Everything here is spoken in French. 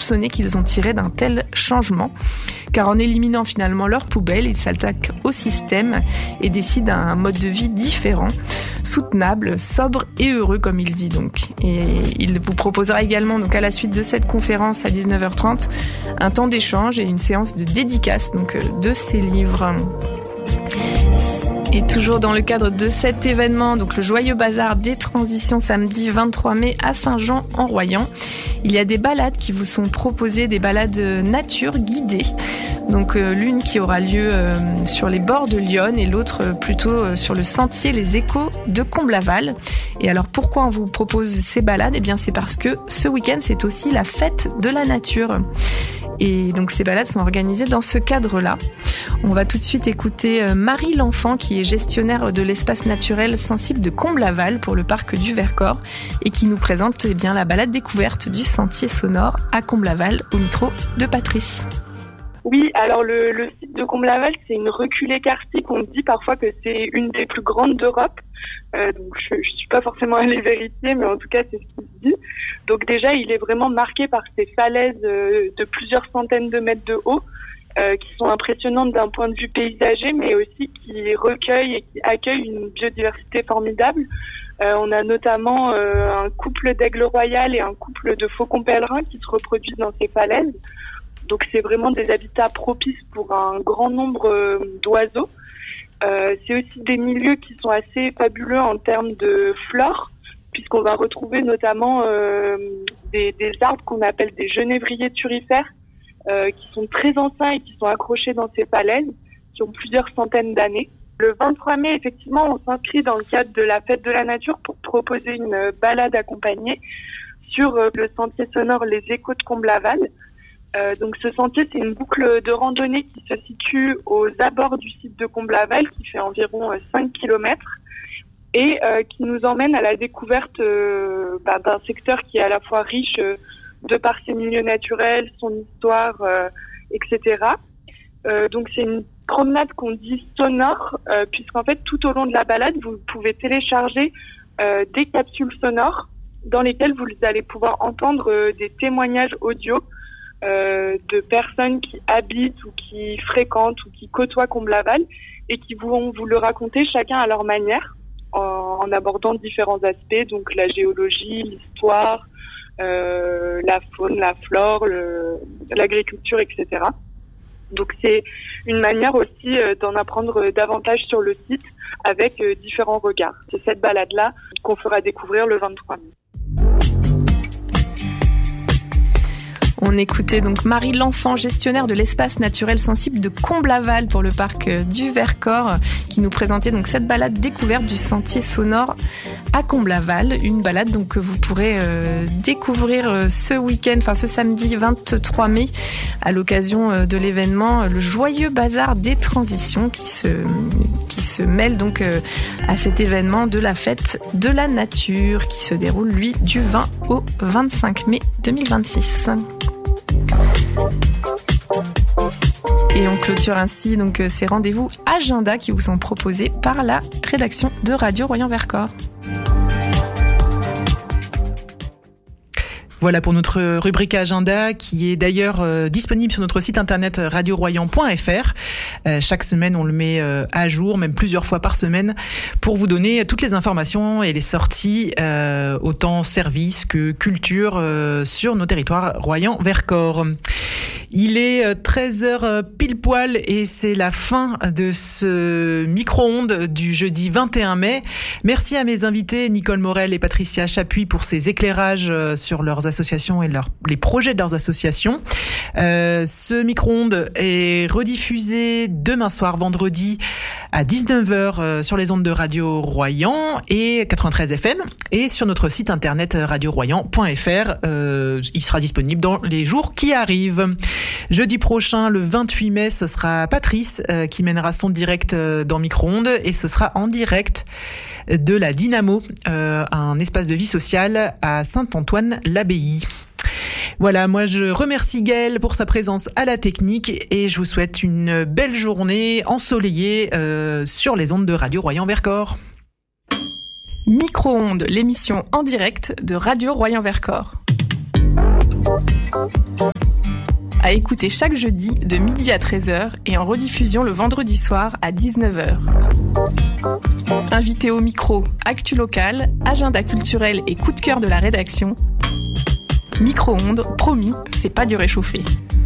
soupçonner qu'ils ont tiré d'un tel changement. Car en éliminant finalement leurs poubelles, ils s'attaquent au système et décident un mode de vie différent, soutenable, sobre et heureux comme il dit donc. Et il vous proposera également donc à la suite de cette conférence à 19h30 un temps d'échange et une séance de dédicace donc de ses livres. Et toujours dans le cadre de cet événement, donc le joyeux bazar des transitions samedi 23 mai à Saint-Jean-en-Royan, il y a des balades qui vous sont proposées, des balades nature guidées. Donc l'une qui aura lieu sur les bords de l'Yonne et l'autre plutôt sur le sentier Les Échos de Comblaval. Et alors pourquoi on vous propose ces balades ? Eh bien c'est parce que ce week-end c'est aussi la fête de la nature. Et donc ces balades sont organisées dans ce cadre-là. On va tout de suite écouter Marie L'Enfant qui est gestionnaire de l'espace naturel sensible de Comblaval pour le parc du Vercors et qui nous présente la balade découverte du sentier sonore à Comblaval au micro de Patrice. Oui, alors le site de Comblaval, c'est une reculée karstique. On dit parfois que c'est une des plus grandes d'Europe. Donc je suis pas forcément allée vérifier, mais en tout cas c'est ce qu'il se dit. Donc déjà, il est vraiment marqué par ces falaises de plusieurs centaines de mètres de haut, qui sont impressionnantes d'un point de vue paysager, mais aussi qui recueillent et qui accueillent une biodiversité formidable. On a notamment un couple d'aigle royal et un couple de faucons pèlerins qui se reproduisent dans ces falaises. Donc c'est vraiment des habitats propices pour un grand nombre d'oiseaux. C'est aussi des milieux qui sont assez fabuleux en termes de flore, puisqu'on va retrouver notamment des arbres qu'on appelle des genévriers turifères, qui sont très anciens et qui sont accrochés dans ces falaises, qui ont plusieurs centaines d'années. Le 23 mai, effectivement, on s'inscrit dans le cadre de la fête de la nature pour proposer une balade accompagnée sur le sentier sonore Les Échos de Comblaval. Donc ce sentier, c'est une boucle de randonnée qui se situe aux abords du site de Comblaval, qui fait environ 5 km, et qui nous emmène à la découverte d'un secteur qui est à la fois riche de par ses milieux naturels, son histoire, etc. Donc c'est une promenade qu'on dit sonore, puisqu'en fait tout au long de la balade, vous pouvez télécharger des capsules sonores dans lesquelles vous allez pouvoir entendre des témoignages audio de personnes qui habitent ou qui fréquentent ou qui côtoient Comblaval et qui vont vous le raconter chacun à leur manière en abordant différents aspects, donc la géologie, l'histoire, la faune, la flore, l'agriculture, etc. Donc c'est une manière aussi d'en apprendre davantage sur le site avec différents regards. C'est cette balade-là qu'on fera découvrir le 23 mai. On écoutait donc Marie L'Enfant, gestionnaire de l'espace naturel sensible de Comblaval pour le parc du Vercors, qui nous présentait donc cette balade découverte du sentier sonore à Comblaval. Une balade donc que vous pourrez découvrir ce week-end, enfin ce samedi 23 mai, à l'occasion de l'événement Le Joyeux Bazar des Transitions, qui se mêle donc à cet événement de la fête de la nature, qui se déroule lui du 20 au 25 mai 2026. Et on clôture ainsi donc ces rendez-vous agenda qui vous sont proposés par la rédaction de Radio Royan Vercors. Voilà pour notre rubrique agenda qui est d'ailleurs disponible sur notre site internet radioroyan.fr. Chaque semaine, on le met à jour, même plusieurs fois par semaine, pour vous donner toutes les informations et les sorties, autant services que culture, sur nos territoires Royan-Vercors. Il est 13h pile poil et c'est la fin de ce micro-ondes du jeudi 21 mai. Merci à mes invités Nicole Morel et Patricia Chapuis pour ces éclairages sur leurs associations et les projets de leurs associations. Ce micro-ondes est rediffusé demain soir, vendredi, à 19h sur les ondes de Radio Royan et 93 FM et sur notre site internet radioroyan.fr. Il sera disponible dans les jours qui arrivent. Jeudi prochain, le 28 mai, ce sera Patrice qui mènera son direct dans Micro-ondes et ce sera en direct de la Dynamo, un espace de vie sociale à Saint-Antoine-l'Abbaye. Voilà, moi je remercie Gaël pour sa présence à la technique et je vous souhaite une belle journée ensoleillée sur les ondes de Radio Royan Vercors. Micro-ondes, l'émission en direct de Radio Royan Vercors. À écouter chaque jeudi de midi à 13h et en rediffusion le vendredi soir à 19h. Invité au micro, actu locale, agenda culturel et coup de cœur de la rédaction. Micro-ondes, promis, c'est pas du réchauffé.